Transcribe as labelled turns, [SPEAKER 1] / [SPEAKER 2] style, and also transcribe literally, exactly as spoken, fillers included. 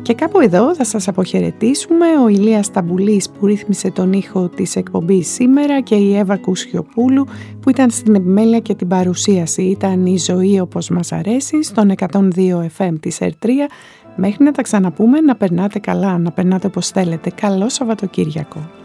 [SPEAKER 1] Και κάπου εδώ θα σας αποχαιρετήσουμε. Ο Ηλίας Ταμπουλής που ρύθμισε τον ήχο της εκπομπής σήμερα και η Εύα Κουσιοπούλου που ήταν στην επιμέλεια και την παρουσίαση. Ήταν η ζωή όπως μας αρέσει στον εκατόν δύο εφ εμ της ερ τρία. Μέχρι να τα ξαναπούμε, να περνάτε καλά, να περνάτε όπως θέλετε. Καλό Σαββατοκύριακο.